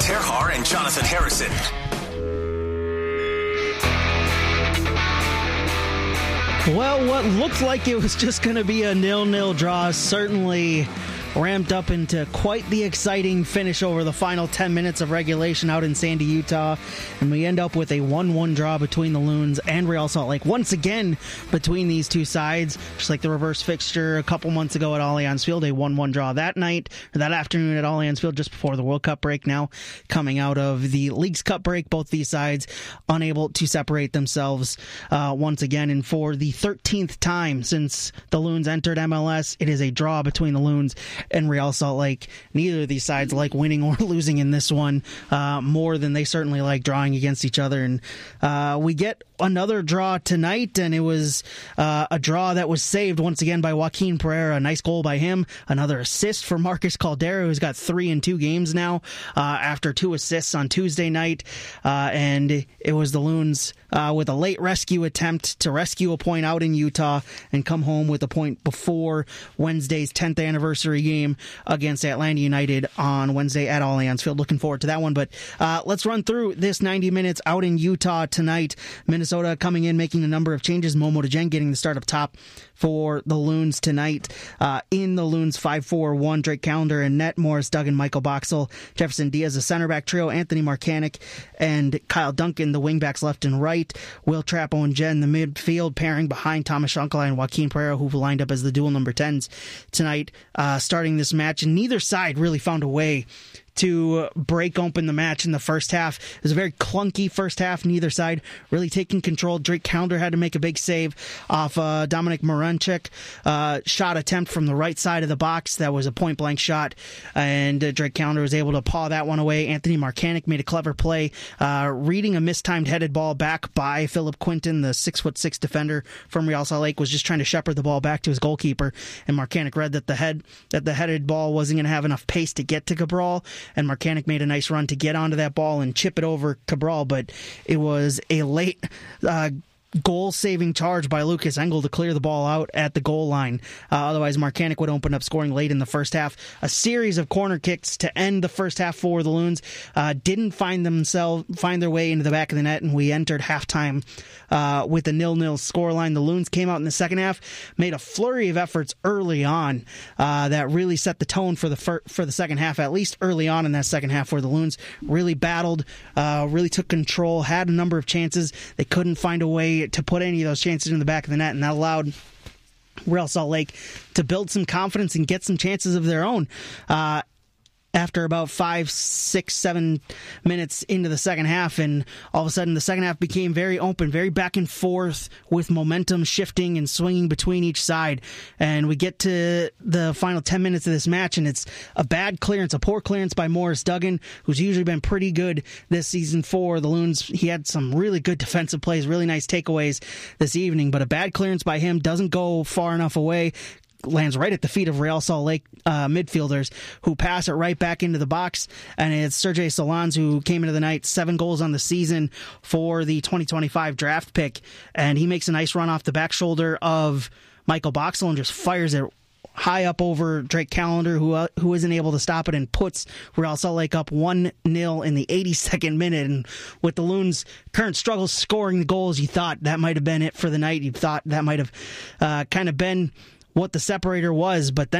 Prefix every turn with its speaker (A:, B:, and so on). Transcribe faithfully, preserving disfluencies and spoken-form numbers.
A: Terhar and Jonathan Harrison.
B: Well, what looked like it was just going to be a nil-nil draw certainly ramped up into quite the exciting finish over the final ten minutes of regulation out in Sandy, Utah. And we end up with a one one draw between the Loons and Real Salt Lake. Once again, between these two sides, just like the reverse fixture a couple months ago at Allianz Field, a one one draw that night, or that afternoon at Allianz Field, just before the World Cup break. Now, coming out of the Leagues Cup break, both these sides unable to separate themselves uh, once again. And for the thirteenth time since the Loons entered M L S, it is a draw between the Loons and Real Salt Lake. Neither of these sides like winning or losing in this one uh, more than they certainly like drawing against each other. And uh, we get another draw tonight, and it was uh, a draw that was saved once again by Joaquin Pereira. A nice goal by him. Another assist for Marcus Caldera, who's got three in two games now uh, after two assists on Tuesday night. Uh, and it was the Loons uh, with a late rescue attempt to rescue a point out in Utah and come home with a point before Wednesday's tenth anniversary game against Atlanta United on Wednesday at Allianz Field. Looking forward to that one. But uh, let's run through this ninety minutes out in Utah tonight. Minnesota coming in, making a number of changes. Momo DeJong getting the start up top for the Loons tonight. Uh, in the Loons five four one, Drake Callender and net, Morris Duggan, Michael Boxall, Jefferson Diaz, the center back trio, Anthony Marcanic and Kyle Duncan, the wingbacks left and right. Will Trapp, Owen Jen, the midfield pairing behind Thomas Shankala and Joaquin Pereira, who've lined up as the dual number tens tonight, uh, starting this match. And neither side really found a way to break open the match in the first half. It was a very clunky first half. Neither side really taking control. Drake Callender had to make a big save off uh, Dominic Moranchik. Uh, shot attempt from the right side of the box. That was a point-blank shot, and uh, Drake Callender was able to paw that one away. Anthony Marcanic made a clever play, uh, reading a mistimed headed ball back by Philip Quinton, the six foot six defender from Real Salt Lake, was just trying to shepherd the ball back to his goalkeeper, and Marcanic read that the head that the headed ball wasn't going to have enough pace to get to Cabral, and Marcanic made a nice run to get onto that ball and chip it over Cabral, but it was a late uh, goal-saving charge by Lucas Engel to clear the ball out at the goal line. Uh, otherwise, Marcanic would open up scoring late in the first half. A series of corner kicks to end the first half for the Loons uh, didn't find themselves find their way into the back of the net, and we entered halftime uh, with a nil-nil scoreline. The Loons came out in the second half, made a flurry of efforts early on uh, that really set the tone for the fir- for the second half. At least early on in that second half, where the Loons really battled, uh, really took control, had a number of chances. They couldn't find a way to put any of those chances in the back of the net, and that allowed Real Salt Lake to build some confidence and get some chances of their own. Uh, after about five, six, seven minutes into the second half, and all of a sudden the second half became very open, very back and forth, with momentum shifting and swinging between each side. And we get to the final ten minutes of this match, and it's a bad clearance, a poor clearance by Morris Duggan, who's usually been pretty good this season for the Loons. He had some really good defensive plays, really nice takeaways this evening, but a bad clearance by him doesn't go far enough away. Lands right at the feet of Real Salt Lake uh, midfielders, who pass it right back into the box. And it's Sergey Solans, who came into the night, seven goals on the season for the twenty twenty-five draft pick. And he makes a nice run off the back shoulder of Michael Boxall and just fires it high up over Drake Callender, who uh, who isn't able to stop it, and puts Real Salt Lake up one nil in the eighty-second minute. And with the Loons' current struggles scoring the goals, you thought that might have been it for the night. You thought that might have uh, kind of been what the separator was, but then